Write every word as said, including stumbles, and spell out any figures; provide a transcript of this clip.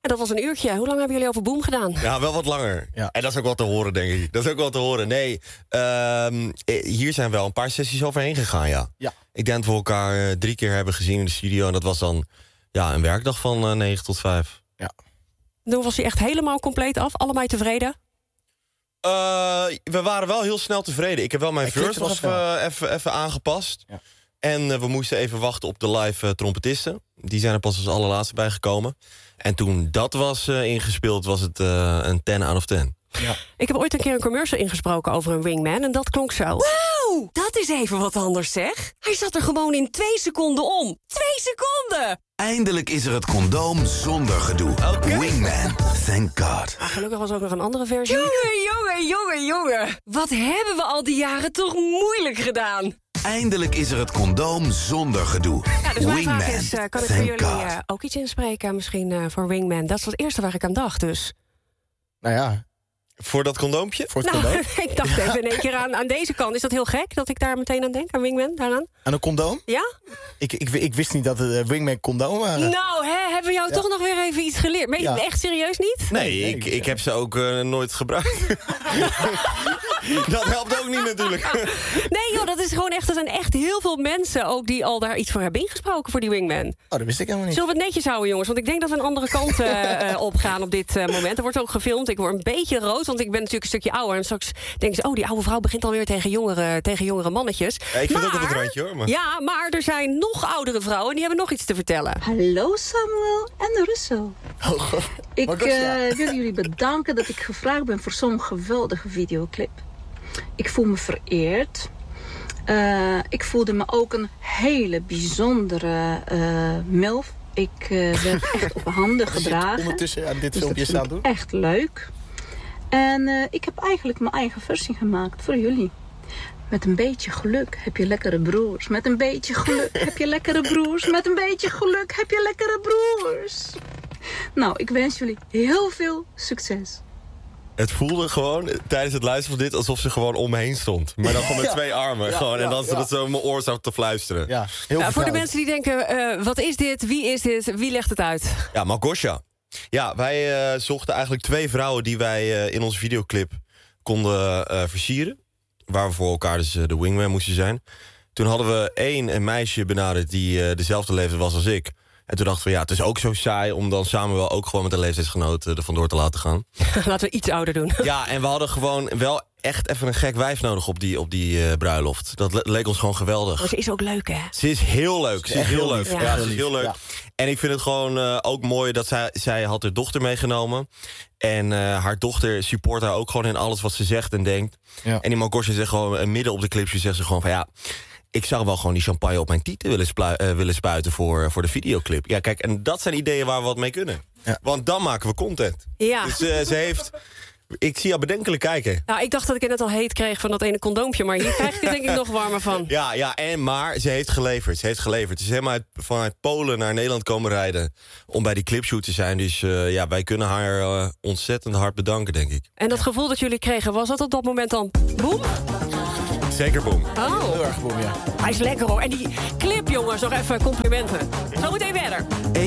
dat was een uurtje. Hoe lang hebben jullie over Boom gedaan? Ja, wel wat langer. Ja. En dat is ook wel te horen, denk ik. Dat is ook wel te horen. Nee, uh, hier zijn wel een paar sessies overheen gegaan, ja. Ja. Ik denk dat we elkaar uh, drie keer hebben gezien in de studio. En dat was dan ja, een werkdag van uh, negen tot vijf. Ja. Toen was hij echt helemaal compleet af? Allebei tevreden? Uh, we waren wel heel snel tevreden. Ik heb wel mijn Ik verse was even, even, even aangepast. Ja. En uh, we moesten even wachten op de live uh, trompetisten. Die zijn er pas als allerlaatste bijgekomen. En toen dat was uh, ingespeeld, was het uh, een tien out of tien. Ja. Ik heb ooit een keer een commercial ingesproken over een wingman en dat klonk zo. Wauw, dat is even wat anders, zeg. Hij zat er gewoon in twee seconden om. Twee seconden! Eindelijk is er het condoom zonder gedoe. Okay. Wingman, thank God. Ah, gelukkig was ook nog een andere versie. Jongen, jongen, jongen, jongen. Wat hebben we al die jaren toch moeilijk gedaan? Eindelijk is er het condoom zonder gedoe. Ja, dus mijn Wingman, vraag is, uh, kan ik voor thank jullie God. uh, ook iets inspreken misschien uh, voor Wingman? Dat is het eerste waar ik aan dacht, dus. Nou ja, Voor dat condoompje? voor het Nou, condoom. ik dacht even in één keer aan, aan deze kant. Is dat heel gek dat ik daar meteen aan denk, aan Wingman, daaraan? Aan een condoom? Ja? Ik, ik, ik wist niet dat het uh, Wingman condoom waren. Nou, hè, hebben we jou Ja. toch nog weer even iets geleerd? Ben je Ja. echt serieus niet? Nee, Nee, ik, nee, ik heb ze ook uh, nooit gebruikt. Dat helpt ook niet natuurlijk. Nee joh, dat is gewoon echt, er zijn echt heel veel mensen ook die al daar iets voor hebben ingesproken voor die Wingman. Oh, dat wist ik helemaal niet. Zullen we het netjes houden, jongens? Want ik denk dat we een andere kant uh, uh, opgaan op dit uh, moment. Er wordt ook gefilmd. Ik word een beetje rood, want ik ben natuurlijk een stukje ouder. En straks denken ze, oh, die oude vrouw begint alweer tegen jongere, tegen jongere mannetjes. Ja, ik vind maar, het ook op het randje hoor. Maar... Ja, maar er zijn nog oudere vrouwen en die hebben nog iets te vertellen. Hallo Samuel en Russell. Oh, God. Ik Maar dat is ja. uh, wil jullie bedanken dat ik gevraagd ben voor zo'n geweldige videoclip. Ik voel me vereerd. Uh, ik voelde me ook een hele bijzondere uh, milf. Ik uh, werd echt op handen Je zit gedragen. ondertussen aan dit Dus filmpje dat staan vind doen. ik echt leuk. En uh, ik heb eigenlijk mijn eigen versie gemaakt voor jullie. Met een beetje geluk heb je lekkere broers. Met een beetje geluk heb je lekkere broers. Met een beetje geluk heb je lekkere broers. Nou, ik wens jullie heel veel succes. Het voelde gewoon tijdens het luisteren van dit alsof ze gewoon om me heen stond. Maar dan gewoon met Ja. twee armen. Ja, gewoon, en ja, dan ze ja. dat zo in mijn oor zat te fluisteren. Ja, Ja, heel Nou, voor de vertrouwd. mensen die denken, uh, wat is dit? Wie is dit? Wie legt het uit? ja Malgosia. Ja, wij uh, zochten eigenlijk twee vrouwen die wij uh, in onze videoclip konden uh, versieren. Waar we voor elkaar dus uh, de wingman moesten zijn. Toen hadden we één een meisje benaderd die uh, dezelfde leeftijd was als ik. En toen dachten we, ja, het is ook zo saai om dan samen wel ook gewoon met een leeftijdsgenoot uh, er vandoor te laten gaan. Laten we iets ouder doen. Ja, en we hadden gewoon wel echt even een gek wijf nodig op die, op die uh, bruiloft. Dat le- leek ons gewoon geweldig. Maar ze is ook leuk, hè? Ze is heel leuk. Ze is Echt heel heel leuk. lief. Ja, Ja. ze is heel leuk. Ja. En ik vind het gewoon uh, ook mooi dat zij, zij had haar dochter meegenomen. En uh, haar dochter support haar ook gewoon in alles wat ze zegt en denkt. Ja. En die Malgosia zegt gewoon, uh, midden op de clipje zegt ze gewoon van ja, ik zou wel gewoon die champagne op mijn tieten willen, splu- uh, willen spuiten voor, voor de videoclip. Ja, kijk, en dat zijn ideeën waar we wat mee kunnen. Ja. Want dan maken we content. Ja. Dus uh, ze heeft... Ik zie jou bedenkelijk kijken. Nou, ik dacht dat ik het net al heet kreeg van dat ene condoompje. Maar hier krijg ik het denk ik nog warmer van. Ja, ja, en maar ze heeft geleverd. Ze heeft geleverd. Ze is helemaal uit, vanuit Polen naar Nederland komen rijden om bij die clipshoot te zijn. Dus uh, ja, wij kunnen haar uh, ontzettend hard bedanken, denk ik. En dat gevoel dat jullie kregen, was dat op dat moment dan boem? Zeker, boem. Oh, Heel erg boem, ja. hij is lekker hoor. En die clip, jongens, nog even complimenten. Zo meteen verder.